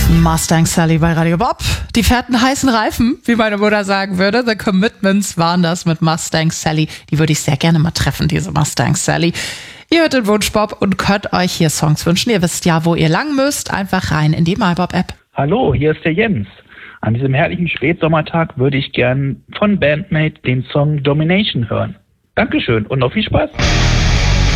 Mustang Sally bei Radio Bob. Die fetten heißen Reifen, wie meine Mutter sagen würde. The Commitments waren das mit Mustang Sally. Die würde ich sehr gerne mal treffen, diese Mustang Sally. Ihr hört den Wunsch Bob und könnt euch hier Songs wünschen. Ihr wisst ja, wo ihr lang müsst. Einfach rein in die MyBob-App. Hallo, hier ist der Jens. An diesem herrlichen Spätsommertag würde ich gern von Bandmate den Song Domination hören. Dankeschön und noch viel Spaß.